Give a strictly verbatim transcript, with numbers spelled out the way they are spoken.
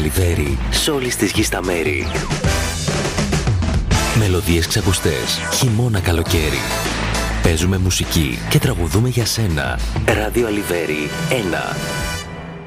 Αλιβέρη, σ' όλης της γης τα μέρη. Μελωδίες ξακουστές, χειμώνα καλοκαίρι. Παίζουμε μουσική και τραγουδούμε για σένα. Ράδιο Αλιβέρη ένα.